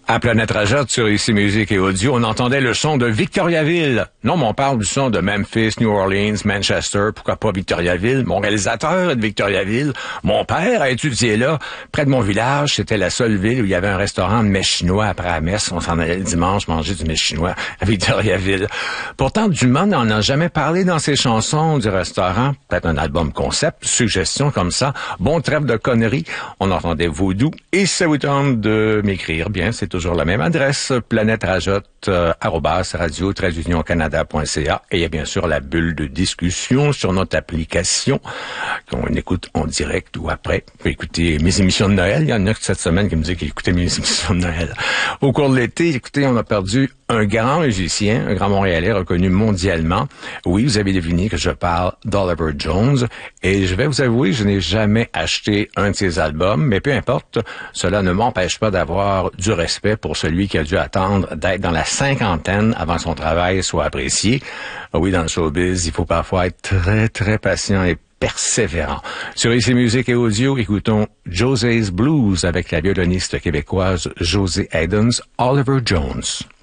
À Planète Rajotte, sur ici Musique et Audio, on entendait le son de Victoriaville. Non, mais on parle du son de Memphis, New Orleans, Manchester, pourquoi pas Victoriaville. Mon réalisateur est de Victoriaville. Mon père a étudié là, près de mon village. C'était la seule ville où il y avait un restaurant de mets chinois après la messe. On s'en allait le dimanche manger du mets chinois à Victoriaville. Pourtant, Dumas n'en a jamais parlé dans ses chansons du restaurant. Peut-être un album concept, suggestion comme ça. Bon trêve de conneries. On entendait Vaudou. Et ça vous tente de m'écrire, bien, c'est toujours la même adresse, planète-rajotte-radio-canada.ca. Et il y a bien sûr la bulle de discussion sur notre application qu'on écoute en direct ou après. Vous pouvez écouter mes émissions de Noël. Il y en a cette semaine qui me dit qu'il écoutait mes émissions de Noël. Au cours de l'été, écoutez, on a perdu un grand musicien, un grand Montréalais reconnu mondialement. Oui, vous avez deviné que je parle d'Oliver Jones. Et je vais vous avouer, je n'ai jamais acheté un de ses albums, mais peu importe, cela ne m'empêche pas d'avoir du respect pour celui qui a dû attendre d'être dans la cinquantaine avant que son travail soit apprécié. Oui, dans le showbiz, il faut parfois être très, très patient et persévérant. Sur ici Musique et Audio, écoutons José's Blues avec la violoniste québécoise José Adams, Oliver Jones.